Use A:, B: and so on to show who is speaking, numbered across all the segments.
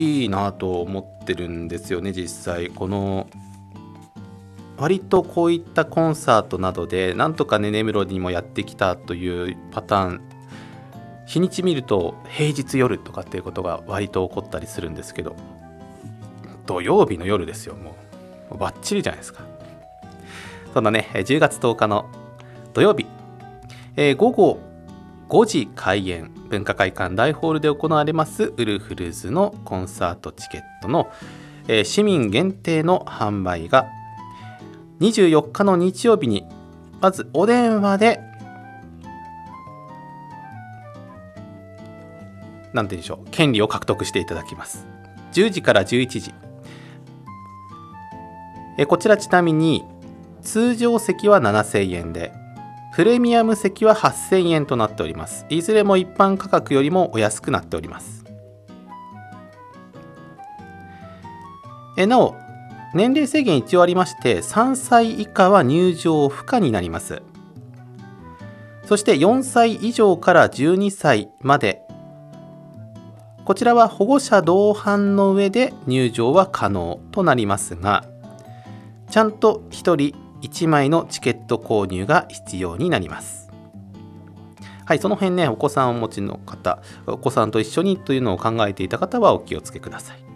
A: いいなと思ってるんですよね。実際この割とこういったコンサートなどでなんとかね根室にもやってきたというパターン、日にち見ると平日夜とかっていうことが割と起こったりするんですけど、土曜日の夜ですよ。もうバッチリじゃないですか。そんなね10月10日の土曜日、午後5時開演、文化会館大ホールで行われますウルフルズのコンサートチケットの、市民限定の販売が24日の日曜日にまずお電話でなんて言うんでしょう、権利を獲得していただきます。10時から11時、こちらちなみに通常席は7000円でプレミアム席は8000円となっております。いずれも一般価格よりもお安くなっております。なお年齢制限一応ありまして、3歳以下は入場不可になります。そして4歳以上から12歳まで、こちらは保護者同伴の上で入場は可能となりますが、ちゃんと1人1枚のチケット購入が必要になります。はい、その辺ね、お子さんをお持ちの方、お子さんと一緒にというのを考えていた方はお気をつけください。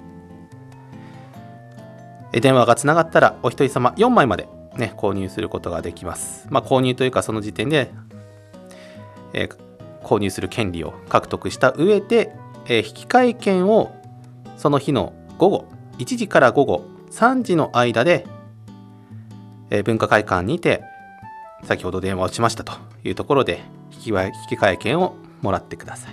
A: 電話がつながったらお一人様4枚まで、ね、購入することができます。購入というかその時点で、購入する権利を獲得した上で、引換券をその日の午後1時から午後3時の間で、文化会館にて先ほど電話をしましたというところで引換券をもらってください。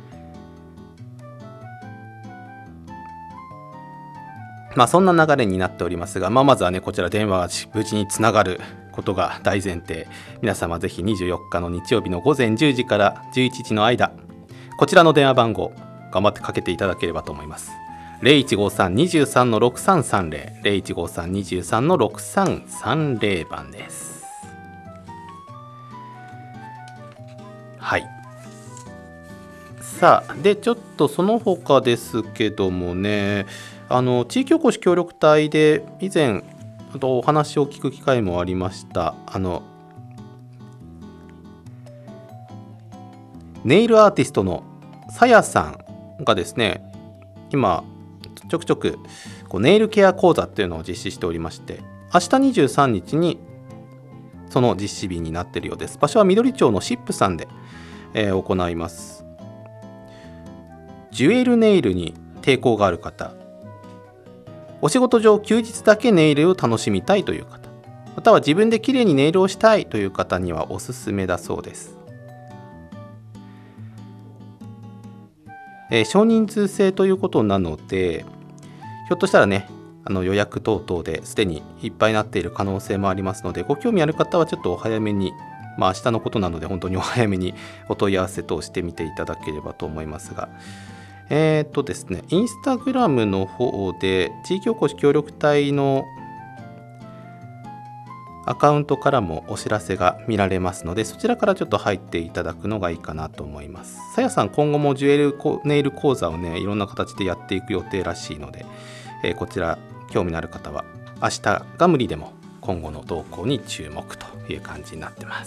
A: そんな流れになっておりますが、まずはねこちら電話が無事につながることが大前提。皆様ぜひ24日の日曜日の午前10時から11時の間、こちらの電話番号頑張ってかけていただければと思います。0153-23-6330 0153-23-6330番です。はい。さあでちょっとその他ですけどもね、地域おこし協力隊で以前お話を聞く機会もありました。ネイルアーティストのさやさんがですね、今ちょくちょくネイルケア講座っていうのを実施しておりまして、明日23日にその実施日になっているようです。場所は緑町のシップさんで、行います。ジュエルネイルに抵抗がある方、お仕事上休日だけネイルを楽しみたいという方、または自分で綺麗にネイルをしたいという方にはおすすめだそうです。少人数制ということなので、ひょっとしたらね予約等々ですでにいっぱいになっている可能性もありますので、ご興味ある方はちょっとお早めに、明日のことなので本当にお早めにお問い合わせ等してみていただければと思いますが、ですね、インスタグラムの方で地域おこし協力隊のアカウントからもお知らせが見られますので、そちらからちょっと入っていただくのがいいかなと思います。さやさん今後もジュエルネイル講座をねいろんな形でやっていく予定らしいので、こちら興味のある方は明日が無理でも今後の動向に注目という感じになってます。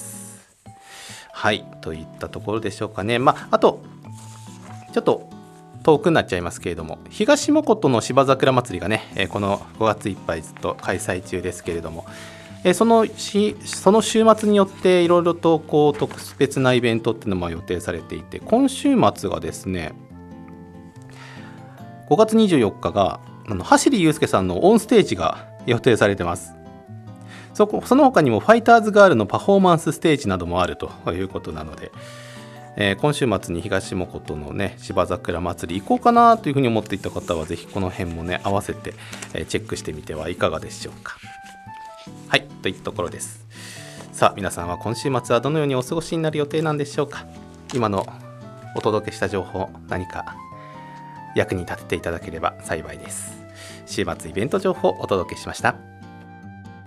A: はい、といったところでしょうかね。あとちょっと遠くになっちゃいますけれども、東もことの芝桜祭りがね、この5月いっぱいずっと開催中ですけれども、その週末によっていろいろと特別なイベントっていうのも予定されていて、今週末がですね5月24日が走りゆうすけさんのオンステージが予定されてます。その他にもファイターズガールのパフォーマンスステージなどもあるということなので、今週末に東もことのね芝桜祭り行こうかなというふうに思っていた方はぜひこの辺もね合わせて、チェックしてみてはいかがでしょうか。はい、といったところです。さあ皆さんは今週末はどのようにお過ごしになる予定なんでしょうか。今のお届けした情報何か役に立てていただければ幸いです。週末イベント情報をお届けしました。